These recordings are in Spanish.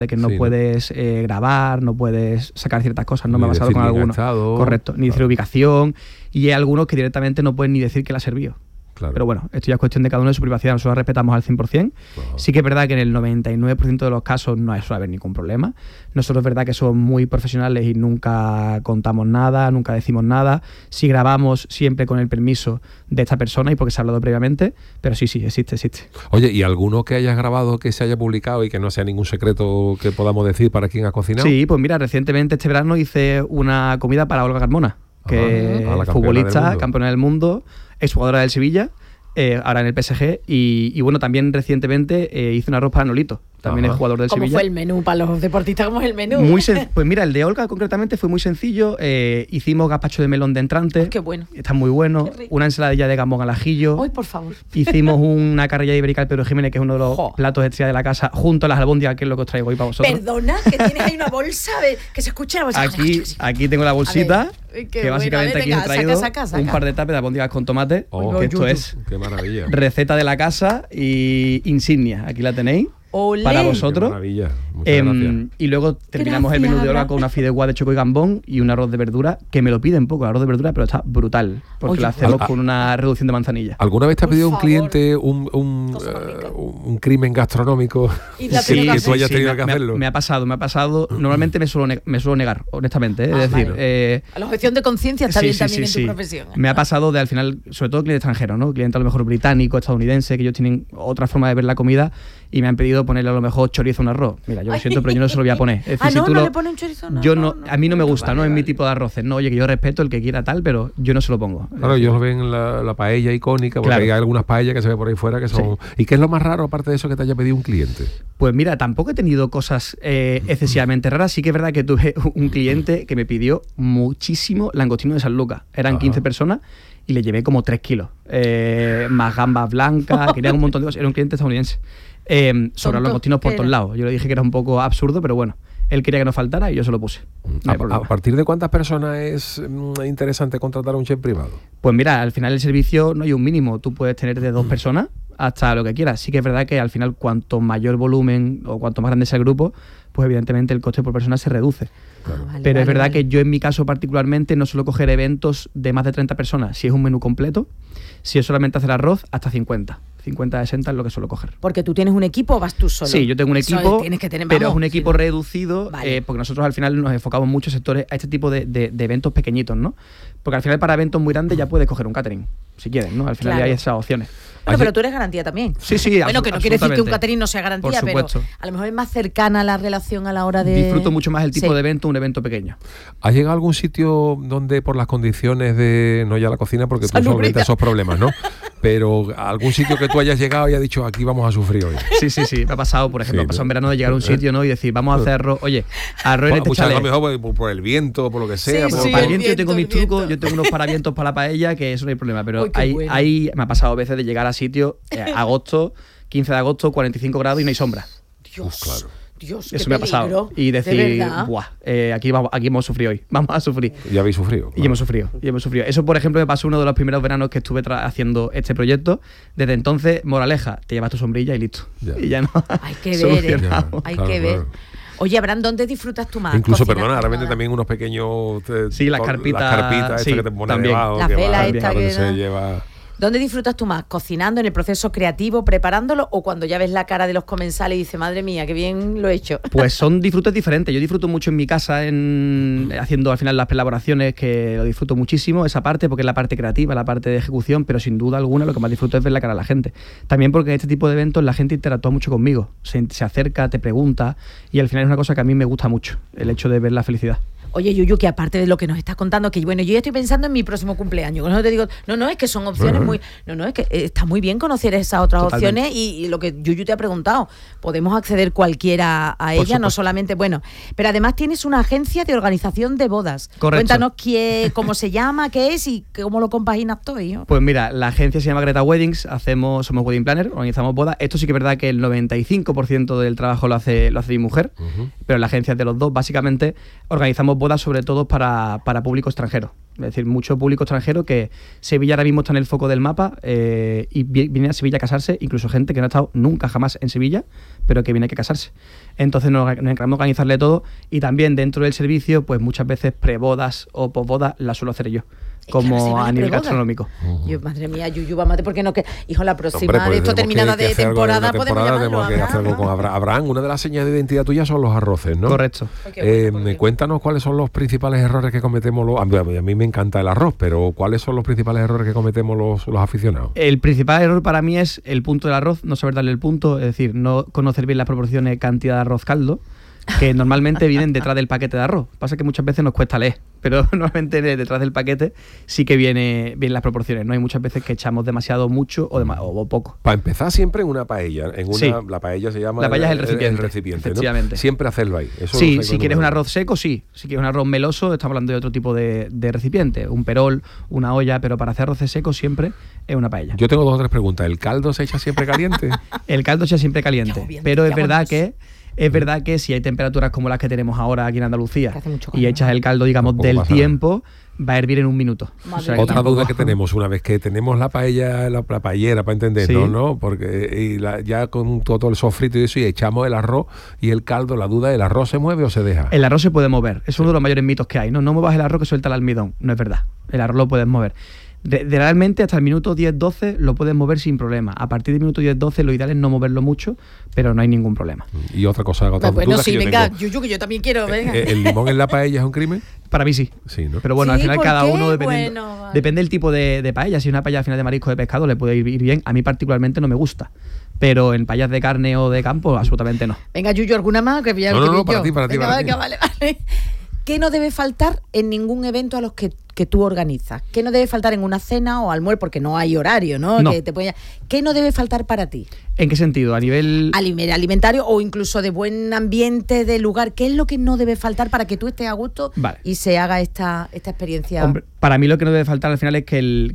de que no puedes grabar, no puedes sacar ciertas cosas, no me ha pasado con algunos. Correcto, ni decir ubicación, y hay algunos que directamente no pueden ni decir que la ha servido. Claro. Pero bueno, esto ya es cuestión de cada uno de su privacidad, nosotros respetamos al 100%. Sí que es verdad que en el 99% de los casos no suele haber ningún problema. Nosotros es verdad que somos muy profesionales y nunca contamos nada, nunca decimos nada. Sí grabamos siempre con el permiso de esta persona y porque se ha hablado previamente, pero sí, existe. Oye, ¿y alguno que hayas grabado que se haya publicado y que no sea ningún secreto que podamos decir para quién ha cocinado? Sí, pues mira, recientemente este verano hice una comida para Olga Carmona, que es futbolista, campeona del mundo, exjugadora del Sevilla, ahora en el PSG, y bueno, también recientemente hice un arroz para Nolito, también es jugador del Sevilla. ¿Cómo fue el menú para los deportistas? ¿Cómo es el menú? Pues mira, el de Olga concretamente fue muy sencillo. Hicimos gazpacho de melón de entrante. Qué bueno. Está muy bueno. Una ensaladilla de gambón al ajillo. Ay, por favor. Hicimos una carrilla ibérica al Pedro Jiménez, que es uno de los platos estrella de la casa, junto a las albóndigas, que es lo que os traigo hoy para vosotros. Perdona, que tienes ahí una bolsa que se escucha. Aquí tengo la bolsita, que básicamente aquí he traído saca. Un par de tapes de albóndigas con tomate. Que esto es qué maravilla. Receta de la casa y insignia. Aquí la tenéis. Olé. Para vosotros. Qué maravilla. Muchas gracias. Y luego terminamos el menú de Olga con una fideuá de choco y gambón y un arroz de verdura, que me lo piden poco, el arroz de verdura, pero está brutal, porque lo hacemos con una reducción de manzanilla. ¿Alguna vez te ha pedido un cliente un crimen gastronómico y que tú hayas tenido que hacerlo? Me ha pasado. Normalmente me suelo negar, honestamente. Es decir, a la objeción de conciencia está bien también en tu profesión. Me ha pasado de al final, sobre todo cliente extranjero, ¿no? Cliente a lo mejor británico, estadounidense, que ellos tienen otra forma de ver la comida y me han pedido ponerle a lo mejor chorizo a un arroz. Mira, yo lo siento, pero yo no se lo voy a poner. Es decir, ¿no le ponen chorizo? A mí no me gusta, no es mi tipo de arroces. No, oye, que yo respeto el que quiera tal, pero yo no se lo pongo. Claro, ellos lo ven en la paella icónica, porque hay algunas paellas que se ve por ahí fuera que son... Sí. ¿Y qué es lo más raro, aparte de eso, que te haya pedido un cliente? Pues mira, tampoco he tenido cosas excesivamente raras. Sí que es verdad que tuve un cliente que me pidió muchísimo langostino de San Lucas. Eran 15 personas y le llevé como 3 kilos. Más gambas blancas, querían un montón de cosas. Era un cliente estadounidense. Sobre los langostinos por todos lados. Yo le dije que era un poco absurdo, pero bueno, él quería que no faltara y yo se lo puse. ¿A partir de cuántas personas es interesante contratar a un chef privado? Pues mira, al final el servicio no hay un mínimo. Tú puedes tener de 2 personas hasta lo que quieras. Sí que es verdad que al final cuanto mayor volumen o cuanto más grande sea el grupo, pues evidentemente el coste por persona se reduce. Claro. Pero es verdad que yo en mi caso particularmente no suelo coger eventos de más de 30 personas. Si es un menú completo, si es solamente hacer arroz, hasta 50, 60 es lo que suelo coger. Porque tú tienes un equipo o vas tú solo. Sí, yo tengo un equipo, pero es un equipo reducido, porque nosotros al final nos enfocamos en muchos sectores a este tipo de eventos pequeñitos, ¿no? Porque al final para eventos muy grandes ya puedes coger un catering, si quieres, ¿no? Al final ya hay esas opciones. Bueno, pero tú eres garantía también. Sí. Bueno, que no quiere decir que un catering no sea garantía, pero a lo mejor es más cercana la relación a la hora de... Disfruto mucho más el tipo de evento, un evento pequeño. ¿Has llegado a algún sitio donde por las condiciones de... no ya la cocina, porque tú solventas esos problemas, ¿no? Pero algún sitio que tú hayas llegado y has dicho, aquí vamos a sufrir hoy? Sí. Me ha pasado, por ejemplo, en verano de llegar a un sitio, ¿no? Y decir, vamos a hacer arroz. Oye, arroz en este chalet. Muchas veces mejor por el viento, por lo que sea. Para el viento yo tengo mis trucos, yo tengo unos paravientos para la paella, que eso no hay problema. Pero ahí me ha pasado a veces de llegar a sitios, agosto, 15 de agosto, 45 grados y no hay sombra. Dios, eso me ha pasado. Y decir, aquí hemos sufrido hoy. Vamos a sufrir. Y habéis sufrido. Claro. Y hemos sufrido. Eso, por ejemplo, me pasó uno de los primeros veranos que estuve haciendo este proyecto. Desde entonces, moraleja, te llevas tu sombrilla y listo. Y ya no. Hay que ver, hay que ver. Oye, Abraham, ¿dónde disfrutas tú más? Incluso, perdona, ahora venden también unos pequeños... las carpitas estas que te pones debajo. La vela esta que se lleva... ¿Dónde disfrutas tú más? ¿Cocinando, en el proceso creativo, preparándolo, o cuando ya ves la cara de los comensales y dices, madre mía, qué bien lo he hecho? Pues son disfrutes diferentes. Yo disfruto mucho en mi casa haciendo al final las elaboraciones, que lo disfruto muchísimo, esa parte, porque es la parte creativa, la parte de ejecución, pero sin duda alguna lo que más disfruto es ver la cara de la gente. También porque en este tipo de eventos la gente interactúa mucho conmigo, se acerca, te pregunta, y al final es una cosa que a mí me gusta mucho, el hecho de ver la felicidad. Oye, Yuyu, que aparte de lo que nos estás contando, que bueno, yo ya estoy pensando en mi próximo cumpleaños. No te digo, es que son opciones muy... No, es que está muy bien conocer esas otras opciones y lo que Yuyu te ha preguntado. Podemos acceder cualquiera a ella, no solamente... Bueno, pero además tienes una agencia de organización de bodas. Correcto. Cuéntanos cómo se llama, qué es y cómo lo compaginas todo, ¿no? Pues mira, la agencia se llama Greta Weddings, somos wedding planner, organizamos bodas. Esto sí que es verdad que el 95% del trabajo lo hace mi mujer, pero la agencia es de los dos. Básicamente organizamos bodas sobre todo para público extranjero. Es decir, mucho público extranjero que Sevilla ahora mismo está en el foco del mapa y viene a Sevilla a casarse, incluso gente que no ha estado nunca jamás en Sevilla, pero que viene aquí a casarse. Entonces nos encargamos de organizarle todo y también dentro del servicio, pues muchas veces prebodas o posbodas las suelo hacer yo. Como a nivel gastronómico. Yo, madre mía, Yuyu, vamos a... ¿Por qué no? Que, hijo, la próxima de esto terminada de temporada podemos llamarlo que hacer algo con Abraham. Una de las señas de identidad tuya son los arroces, ¿no? Correcto. Cuéntanos cuáles son los principales errores que cometemos a mí me encanta el arroz, pero ¿cuáles son los principales errores que cometemos los aficionados? El principal error para mí es el punto del arroz, no saber darle el punto, es decir, no conocer bien las proporciones de cantidad de arroz caldo, que normalmente vienen detrás del paquete de arroz. Pasa que muchas veces nos cuesta leer, pero normalmente detrás del paquete sí que vienen las proporciones. No hay muchas veces que echamos demasiado mucho o poco. Para empezar siempre en una paella. Sí. La paella se llama... La paella es el recipiente, efectivamente. ¿no? Siempre hacerlo ahí. Eso sí, si quieres un arroz seco, sí. Si quieres un arroz meloso, estamos hablando de otro tipo de recipiente. Un perol, una olla, pero para hacer arroces secos siempre es una paella. Yo tengo 2 o 3 preguntas. ¿El caldo se echa siempre caliente? El caldo se echa siempre caliente, pero es verdad que si hay temperaturas como las que tenemos ahora aquí en Andalucía y echas el caldo, digamos, del tiempo, va a hervir en un minuto. O sea, otra duda que tenemos, una vez que tenemos la paella, la paellera, para entendernos, sí, ¿no? Porque ya con todo el sofrito y eso, y echamos el arroz y el caldo, la duda, ¿el arroz se mueve o se deja? El arroz se puede mover. Es uno de los mayores mitos que hay. No muevas el arroz que suelta el almidón. No es verdad. El arroz lo puedes mover. Realmente hasta el minuto 10-12 lo puedes mover sin problema. A partir del minuto 10-12 lo ideal es no moverlo mucho, pero no hay ningún problema. Y otra cosa, Yuyu, que yo también quiero, venga. ¿El limón en la paella es un crimen? Para mí sí. Sí, ¿no? Pero bueno, ¿Sí? al final cada uno Vale. depende del tipo de paella. Si una paella al final de marisco de pescado le puede ir bien. A mí particularmente no me gusta. Pero en paellas de carne o de campo, absolutamente no. Venga, Yuyu, ¿alguna más? No, para ti. Venga, vale. ¿Qué no debe faltar en ningún evento a los que tú organizas? ¿Qué no debe faltar en una cena o almuerzo? Porque no hay horario, ¿no? No. ¿Qué no debe faltar para ti? ¿En qué sentido? ¿A nivel alimentario o incluso de buen ambiente, de lugar? ¿Qué es lo que no debe faltar para que tú estés a gusto y se haga esta experiencia? Hombre, para mí lo que no debe faltar al final es que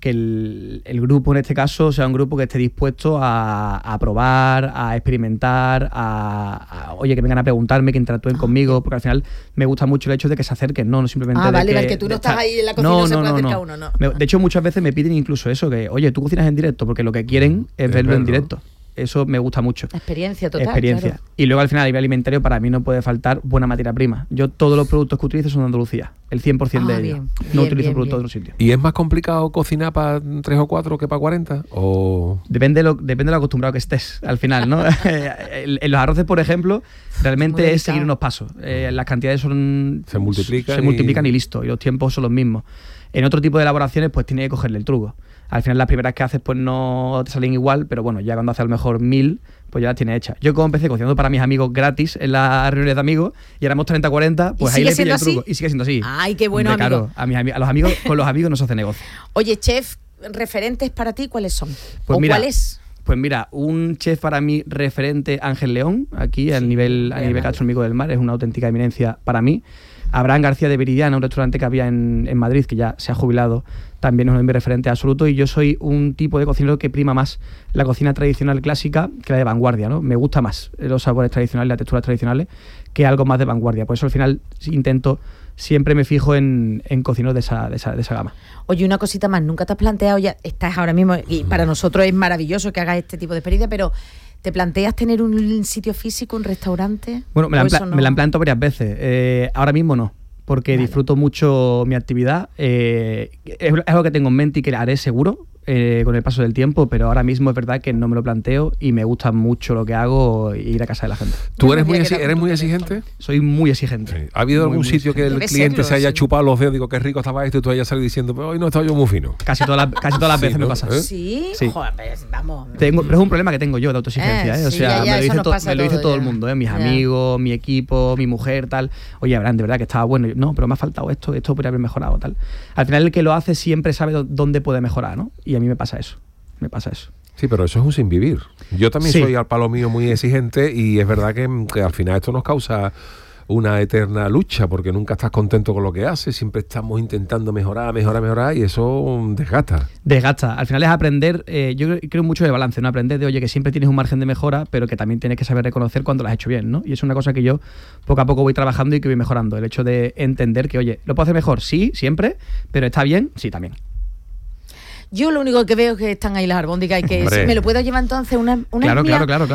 el grupo, en este caso, sea un grupo que esté dispuesto a probar, a experimentar, oye, que vengan a preguntarme, que interactúen conmigo, porque al final me gusta mucho el hecho de que se acerquen, no simplemente que tú no estás ahí en la cocina, no se puede acercar uno, no. De hecho, muchas veces me piden incluso eso, que oye, tú cocinas en directo, porque lo que quieren es verlo en directo. Eso me gusta mucho. Experiencia total. Claro. Y luego al final a nivel alimentario para mí no puede faltar buena materia prima. Yo todos los productos que utilizo son de Andalucía, el 100% de ellos. No utilizo productos de otro sitio. ¿Y es más complicado cocinar para 3 o 4 que para 40? ¿O? Depende de lo acostumbrado que estés al final, ¿no? En los arroces, por ejemplo, realmente es seguir unos pasos. Las cantidades se multiplican y listo. Y los tiempos son los mismos. En otro tipo de elaboraciones, pues tienes que cogerle el truco. Al final las primeras que haces pues no te salen igual, pero bueno, ya cuando haces a lo mejor 1000, pues ya las tienes hechas. Yo como empecé cocinando para mis amigos gratis en las reuniones de amigos y éramos 30-40, pues ahí le pillé el truco. Y sigue siendo así. Ay, qué bueno, amigo. Claro, a los amigos, con los amigos no se hace negocio. Oye, chef, ¿referentes para ti cuáles son? Pues mira, ¿cuál es? Pues mira, un chef para mí referente, Ángel León, aquí a nivel gastronómico del mar, es una auténtica eminencia para mí. Abraham García de Viridiana, un restaurante que había en Madrid, que ya se ha jubilado, también es uno de mis referentes absolutos, y yo soy un tipo de cocinero que prima más la cocina tradicional clásica que la de vanguardia, ¿no? Me gusta más los sabores tradicionales, las texturas tradicionales, que algo más de vanguardia. Por eso al final siempre me fijo en cocineros de esa gama. Oye, una cosita más, nunca te has planteado, ya estás ahora mismo, y para nosotros es maravilloso que hagas este tipo de experiencia, pero ¿te planteas tener un sitio físico, un restaurante? Bueno, me la han planteado varias veces. Ahora mismo no, porque disfruto mucho mi actividad. Es algo que tengo en mente y que haré seguro con el paso del tiempo, pero ahora mismo es verdad que no me lo planteo y me gusta mucho lo que hago, ir a casa de la gente. ¿Tú eres muy exigente? Soy muy exigente. Sí. ¿Ha habido algún sitio que el cliente se haya chupado los dedos, digo, qué rico estaba esto, y tú hayas salido diciendo, pero hoy no he estado yo muy fino? Casi todas las veces me pasa. ¿Sí? Joder, pues, vamos. Pero es un problema que tengo yo de autoexigencia. O sea, me lo dice todo el mundo, mis amigos, mi equipo, mi mujer, tal. Oye, Abraham, de verdad que estaba bueno. No, pero me ha faltado esto podría haber mejorado, tal. Al final el que lo hace siempre sabe dónde puede mejorar, ¿no? Y a mí me pasa eso. Sí, pero eso es un sinvivir. Yo también soy al palo mío muy exigente y es verdad que al final esto nos causa una eterna lucha, porque nunca estás contento con lo que haces, siempre estamos intentando mejorar, y eso desgasta. Al final es aprender, yo creo mucho de balance, ¿no? Aprender de, oye, que siempre tienes un margen de mejora, pero que también tienes que saber reconocer cuando lo has hecho bien, ¿no? Y es una cosa que yo poco a poco voy trabajando y que voy mejorando. El hecho de entender que, oye, ¿lo puedo hacer mejor? Sí, siempre, pero ¿está bien? Sí, también. Yo lo único que veo es que están ahí las albóndigas y que si me lo puedo llevar entonces una claro.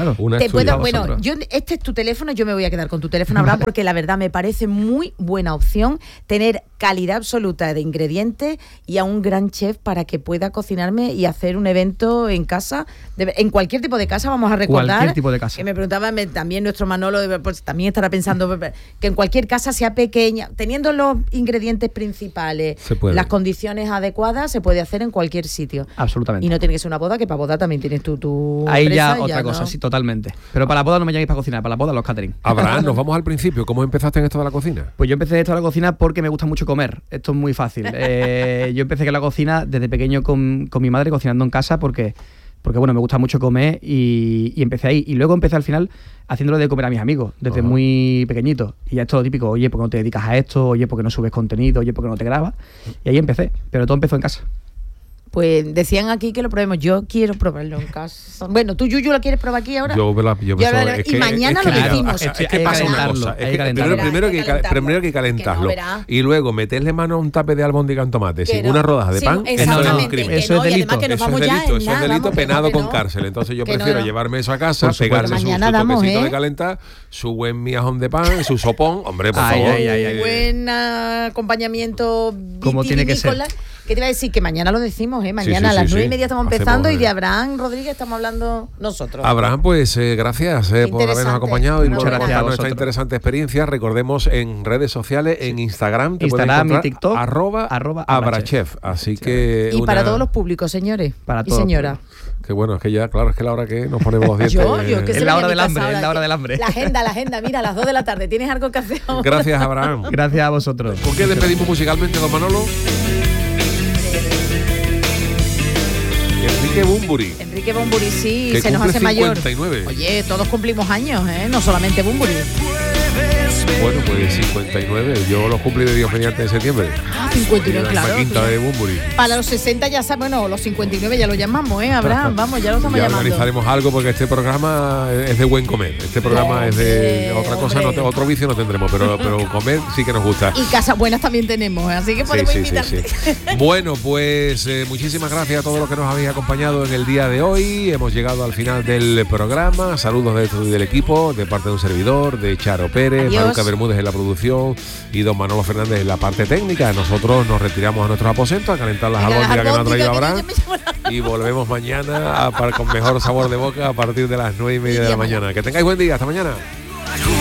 Este es tu teléfono, yo me voy a quedar con tu teléfono, Abraham, porque la verdad me parece muy buena opción tener calidad absoluta de ingredientes y a un gran chef para que pueda cocinarme y hacer un evento en casa, en cualquier tipo de casa. Vamos a recordar cualquier tipo de casa. Que me preguntaba también nuestro Manolo, pues también estará pensando que en cualquier casa, sea pequeña, teniendo los ingredientes principales, las condiciones adecuadas, se puede hacer en cualquier sitio. Absolutamente. Y no tiene que ser una boda, que para boda también tienes tu ahí ya otra cosa, ¿no? Sí, totalmente. Pero para la boda no me llaméis para cocinar, para la boda los catering. Abraham, nos vamos al principio. ¿Cómo empezaste en esto de la cocina? Pues yo empecé en esto de la cocina porque me gusta mucho comer. Esto es muy fácil. Yo empecé en la cocina desde pequeño con mi madre cocinando en casa porque bueno, me gusta mucho comer y empecé ahí. Y luego empecé al final haciéndolo de comer a mis amigos, desde muy pequeñito. Y ya es todo lo típico, oye, ¿por qué no te dedicas a esto? Oye, ¿por qué no subes contenido? Oye, ¿por qué no te grabas? Y ahí empecé, pero todo empezó en casa. Pues decían aquí que lo probemos. Yo quiero probarlo en casa. Bueno, ¿tú, Yuyu, lo quieres probar aquí ahora? Mañana lo decimos. Es que pasa una cosa. Primero hay que calentarlo. Y luego meterle mano a un tape de albóndiga en tomate sin una rodaja de pan. Eso es un crimen. Eso es delito. Eso es delito penado con cárcel. Entonces yo prefiero llevarme eso a casa, pegarle su topecito de calentar, su buen miajón de pan, su sopón. Hombre, por favor. Buen acompañamiento. Como tiene que ser. ¿Qué te iba a decir? Que mañana lo decimos, ¿eh? Mañana a las 9:30 estamos empezando y de Abraham Rodríguez estamos hablando nosotros. Abraham, pues gracias por habernos acompañado y por contarnos nuestra interesante experiencia. Recordemos en redes sociales, en Instagram, y TikTok, @abrachef. Así que... Y para todos los públicos, señores y señoras. Que bueno, es que ya, claro, es que la hora que nos ponemos los dientes... Es la hora del hambre, La agenda, mira, a las 2 de la tarde. ¿Tienes algo que hacer ahora? Gracias, Abraham. Gracias a vosotros. ¿Con qué despedimos musicalmente, don Manolo? Enrique Bunbury, sí, se nos hace 59. Mayor. Oye, todos cumplimos años, no solamente Bunbury. Bueno, pues 59, yo los cumplí de Dios mediante en septiembre. 59, claro. La quinta de Bunbury. Para los 60 ya sabemos, bueno, los 59 ya lo llamamos, Abraham, vamos, ya lo estamos llamando. Organizaremos algo porque este programa es de buen comer. Este programa es de otra cosa, otro vicio no tendremos, pero comer sí que nos gusta. Y casas buenas también tenemos, así que podemos invitar. Sí. Bueno, pues muchísimas gracias a todos los que nos habéis acompañado en el día de hoy. Hemos llegado al final del programa. Saludos del equipo, de parte de un servidor, de Charo Pérez, Maruca Bermúdez en la producción y don Manolo Fernández en la parte técnica. Nosotros nos retiramos a nuestros aposentos a calentar las albóndigas que nos ha traído Abraham y volvemos mañana con mejor sabor de boca a partir de las 9:30 de la mañana. Que tengáis buen día, hasta mañana.